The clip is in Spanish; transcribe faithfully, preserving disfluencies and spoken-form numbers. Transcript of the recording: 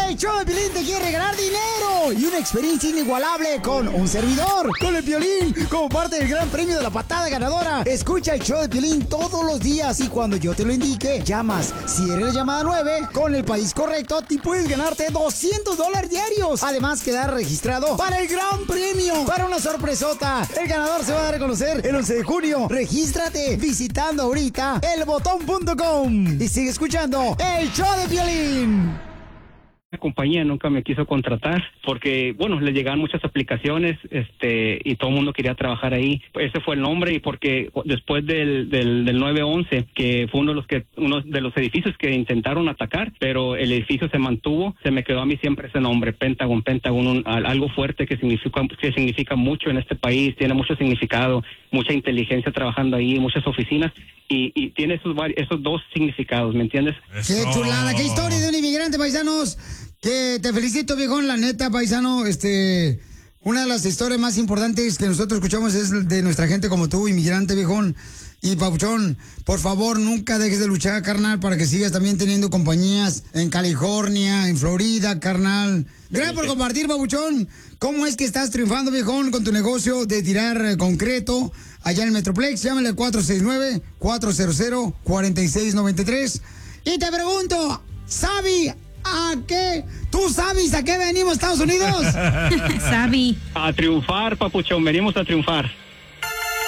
El show de Piolín te quiere regalar dinero y una experiencia inigualable con un servidor, con el Piolín, como parte del gran premio de la patada ganadora. Escucha el show de Piolín todos los días y cuando yo te lo indique, llamas. Si eres la llamada nueve, con el país correcto, te puedes ganarte doscientos dólares diarios. Además, quedar registrado para el gran premio, para una sorpresota. El ganador se va a dar a conocer el once de junio. Regístrate visitando ahorita el botón punto com y sigue escuchando el show de Piolín. La compañía nunca me quiso contratar porque, bueno, le llegaban muchas aplicaciones este y todo el mundo quería trabajar ahí. Ese fue el nombre y porque después del, del, del nueve once, que fue uno de los que uno de los edificios que intentaron atacar, pero el edificio se mantuvo, se me quedó a mí siempre ese nombre, Pentágono, Pentágono, un, algo fuerte que significa, que significa mucho en este país, tiene mucho significado, mucha inteligencia trabajando ahí, muchas oficinas. Y, y tiene esos, esos dos significados, ¿me entiendes? Qué chulada, qué historia de un inmigrante, paisanos. Que te felicito, viejón, la neta, paisano. Este, una de las historias más importantes que nosotros escuchamos es de nuestra gente como tú, inmigrante, viejón. Y Papuchón, por favor, nunca dejes de luchar, carnal, para que sigas también teniendo compañías en California, en Florida, carnal. Gracias por compartir, Papuchón. ¿Cómo es que estás triunfando, viejón, con tu negocio de tirar eh, concreto allá en el Metroplex? Llámale al cuatro seis nueve, cuatro cero cero, cuatro seis nueve tres. Y te pregunto, ¿Sabi a qué? ¿Tú sabes a qué venimos, Estados Unidos? Sabi. A triunfar, Papuchón, venimos a triunfar.